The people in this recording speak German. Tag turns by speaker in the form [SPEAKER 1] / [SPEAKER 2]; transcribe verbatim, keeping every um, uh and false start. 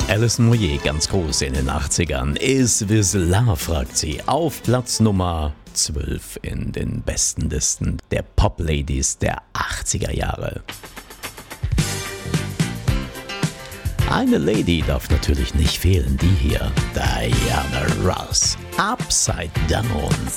[SPEAKER 1] Alison Moyet, ganz groß in den achtzigern. Is This Love, fragt sie. Auf Platz Nummer zwölf in den besten Listen der Pop-Ladies der achtziger Jahre. Eine Lady darf natürlich nicht fehlen, die hier, Diana Ross, Upside Down.